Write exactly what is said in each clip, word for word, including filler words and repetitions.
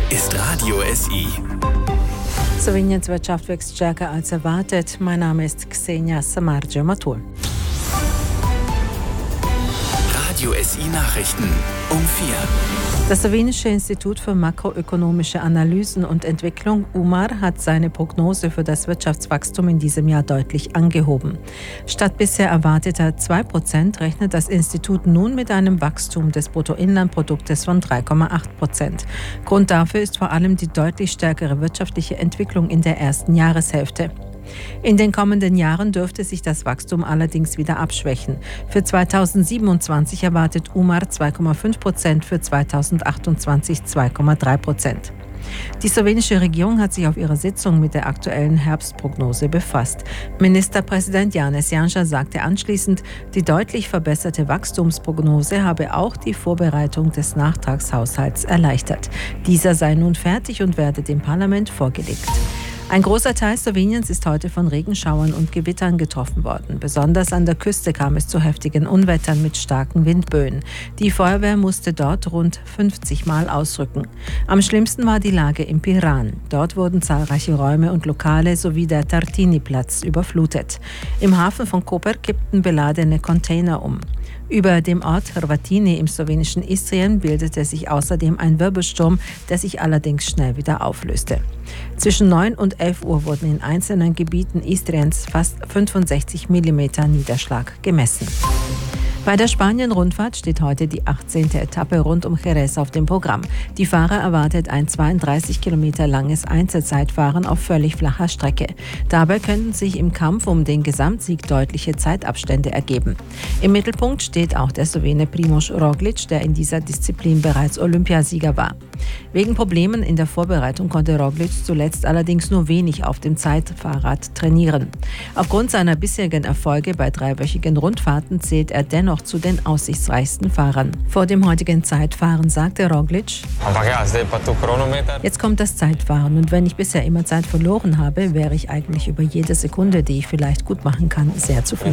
ist Radio S I. Sloweniens Wirtschaft wächst stärker als erwartet. Mein Name ist Xenia Samardzio-Matul. Radio S I Nachrichten um vier. Das Slowenische Institut für makroökonomische Analysen und Entwicklung U M A R hat seine Prognose für das Wirtschaftswachstum in diesem Jahr deutlich angehoben. Statt bisher erwarteter zwei Prozent rechnet das Institut nun mit einem Wachstum des Bruttoinlandproduktes von drei Komma acht Prozent. Grund dafür ist vor allem die deutlich stärkere wirtschaftliche Entwicklung in der ersten Jahreshälfte. In den kommenden Jahren dürfte sich das Wachstum allerdings wieder abschwächen. Für zweitausendsiebenundzwanzig erwartet U M A R zwei Komma fünf Prozent, für zweitausendachtundzwanzig zwei Komma drei Prozent. Die slowenische Regierung hat sich auf ihrer Sitzung mit der aktuellen Herbstprognose befasst. Ministerpräsident Janez Janša sagte anschließend, die deutlich verbesserte Wachstumsprognose habe auch die Vorbereitung des Nachtragshaushalts erleichtert. Dieser sei nun fertig und werde dem Parlament vorgelegt. Ein großer Teil Sloweniens ist heute von Regenschauern und Gewittern getroffen worden. Besonders an der Küste kam es zu heftigen Unwettern mit starken Windböen. Die Feuerwehr musste dort rund fünfzig Mal ausrücken. Am schlimmsten war die Lage in Piran. Dort wurden zahlreiche Räume und Lokale sowie der Tartini-Platz überflutet. Im Hafen von Koper kippten beladene Container um. Über dem Ort Hrvatini im slowenischen Istrien bildete sich außerdem ein Wirbelsturm, der sich allerdings schnell wieder auflöste. Zwischen neun und elf Uhr wurden in einzelnen Gebieten Istriens fast fünfundsechzig Millimeter Niederschlag gemessen. Bei der Spanien-Rundfahrt steht heute die achtzehnte Etappe rund um Jerez auf dem Programm. Die Fahrer erwartet ein zweiunddreißig Kilometer langes Einzelzeitfahren auf völlig flacher Strecke. Dabei könnten sich im Kampf um den Gesamtsieg deutliche Zeitabstände ergeben. Im Mittelpunkt steht auch der Slowene Primož Roglič, der in dieser Disziplin bereits Olympiasieger war. Wegen Problemen in der Vorbereitung konnte Roglič zuletzt allerdings nur wenig auf dem Zeitfahrrad trainieren. Aufgrund seiner bisherigen Erfolge bei dreiwöchigen Rundfahrten zählt er dennoch noch zu den aussichtsreichsten Fahrern. Vor dem heutigen Zeitfahren sagte Roglič: Jetzt kommt das Zeitfahren und wenn ich bisher immer Zeit verloren habe, wäre ich eigentlich über jede Sekunde, die ich vielleicht gut machen kann, sehr zufrieden.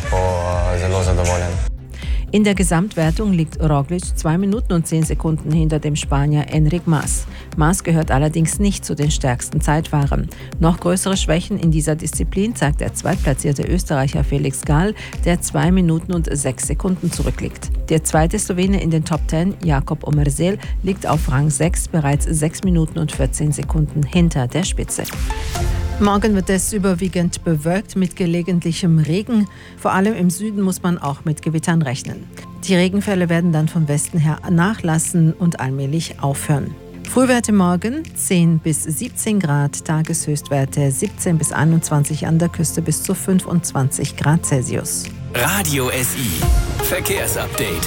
In der Gesamtwertung liegt Roglič zwei Minuten und zehn Sekunden hinter dem Spanier Enric Mas. Mas gehört allerdings nicht zu den stärksten Zeitfahrern. Noch größere Schwächen in dieser Disziplin zeigt der zweitplatzierte Österreicher Felix Gall, der zwei Minuten und sechs Sekunden zurückliegt. Der zweite Slowene in den Top zehn, Jakob Omersel, liegt auf Rang sechs, bereits sechs Minuten und vierzehn Sekunden hinter der Spitze. Morgen wird es überwiegend bewölkt mit gelegentlichem Regen. Vor allem im Süden muss man auch mit Gewittern rechnen. Die Regenfälle werden dann von Westen her nachlassen und allmählich aufhören. Frühwerte morgen zehn bis siebzehn Grad, Tageshöchstwerte siebzehn bis einundzwanzig, an der Küste bis zu fünfundzwanzig Grad Celsius. Radio S I Verkehrsupdate.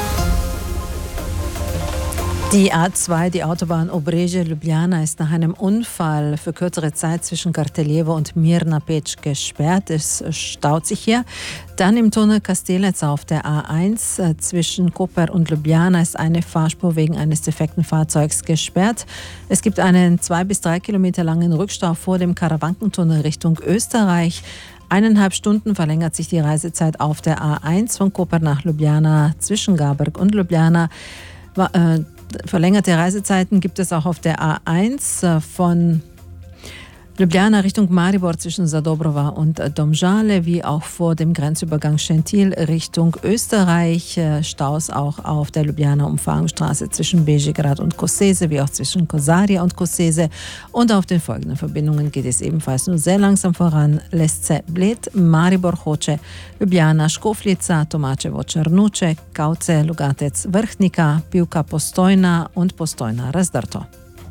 Die A zwei, die Autobahn Obreje-Ljubljana, ist nach einem Unfall für kürzere Zeit zwischen Karteljevo und Mirna Peć gesperrt. Es staut sich hier. Dann im Tunnel Kastelec auf der A eins zwischen Koper und Ljubljana ist eine Fahrspur wegen eines defekten Fahrzeugs gesperrt. Es gibt einen zwei bis drei Kilometer langen Rückstau vor dem Karawankentunnel Richtung Österreich. Eineinhalb Stunden verlängert sich die Reisezeit auf der A eins von Koper nach Ljubljana zwischen Gaberg und Ljubljana. Äh, Verlängerte Reisezeiten gibt es auch auf der A eins von Ljubljana Richtung Maribor zwischen Zadobrova und Domžale, wie auch vor dem Grenzübergang Šentil Richtung Österreich. Staus auch auf der Ljubljana Umfahrungsstraße zwischen Bežigrad und Koseze, wie auch zwischen Kosaria und Koseze. Und auf den folgenden Verbindungen geht es ebenfalls nur sehr langsam voran. Lesce Bled, Maribor Hoče, Ljubljana Škofljica, Tomačevo Črnuče, Kauce Lugatec Vrhnika, Pivka Postojna und Postojna Razdrto.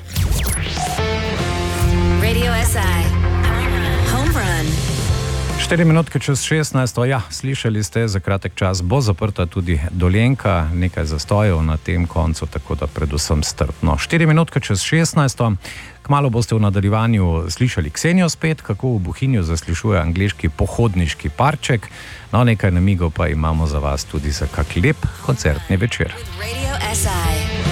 Radio S I Home Run. štiri minutke čez šestnajst. Ja, slišali ste, za kratek čas bo zaprta tudi Dolenjka, nekaj zastojev na tem koncu, tako da predvsem strpno. štiri minutke čez šestnajst. Kmalu boste v nadaljevanju slišali Ksenijo spet, kako v Bohinju zaslišuje angleški pohodniški parček. No, nekaj namigov pa imamo za vas tudi za kak lep koncertni večer. Radio S I